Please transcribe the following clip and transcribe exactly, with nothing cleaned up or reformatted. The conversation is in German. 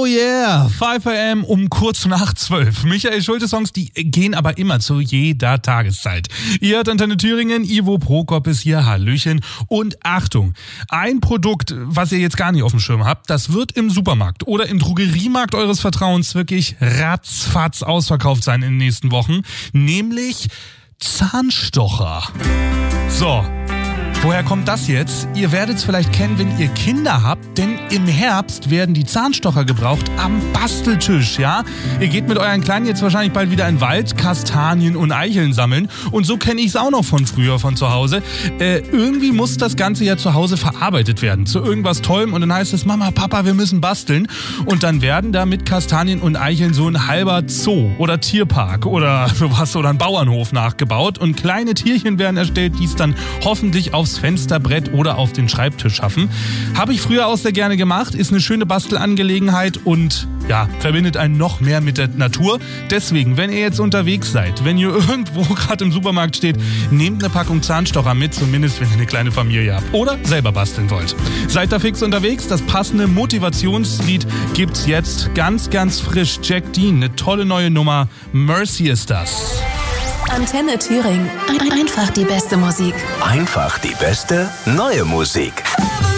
yeah, fünf Uhr um kurz nach zwölf. Michael Schulte-Songs, die gehen aber immer zu jeder Tageszeit. Ihr hört Antenne Thüringen, Ivo Prokop ist hier, Hallöchen. Und Achtung, ein Produkt, was ihr jetzt gar nicht auf dem Schirm habt, das wird im Supermarkt oder im Drogeriemarkt eures Vertrauens wirklich ratzfatz ausverkauft sein in den nächsten Wochen, nämlich Zahnstocher. So. Woher kommt das jetzt? Ihr werdet es vielleicht kennen, wenn ihr Kinder habt, denn im Herbst werden die Zahnstocher gebraucht am Basteltisch, ja? Ihr geht mit euren Kleinen jetzt wahrscheinlich bald wieder in den Wald, Kastanien und Eicheln sammeln und so kenne ich es auch noch von früher, von zu Hause. Äh, irgendwie muss das Ganze ja zu Hause verarbeitet werden, zu irgendwas Tollem und dann heißt es, Mama, Papa, wir müssen basteln und dann werden da mit Kastanien und Eicheln so ein halber Zoo oder Tierpark oder sowas oder ein Bauernhof nachgebaut und kleine Tierchen werden erstellt, die es dann hoffentlich aufs Fensterbrett oder auf den Schreibtisch schaffen. Habe ich früher auch sehr gerne gemacht, ist eine schöne Bastelangelegenheit und ja, verbindet einen noch mehr mit der Natur. Deswegen, wenn ihr jetzt unterwegs seid, wenn ihr irgendwo gerade im Supermarkt steht, nehmt eine Packung Zahnstocher mit, zumindest wenn ihr eine kleine Familie habt oder selber basteln wollt. Seid da fix unterwegs, das passende Motivationslied gibt's jetzt ganz, ganz frisch. Jack Dean, eine tolle neue Nummer, Mercy ist das. Antenne Thüringen. Einfach die beste Musik. Einfach die beste neue Musik.